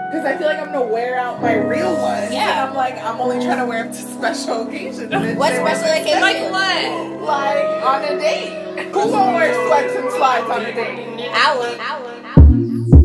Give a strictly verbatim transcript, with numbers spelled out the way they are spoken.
Because I feel like I'm gonna wear out my real ones. Yeah. And I'm like, I'm only trying to wear them to special occasions. What special occasion? Like what? Like on a date. Who gonna wear sweats and slides on a date? I would.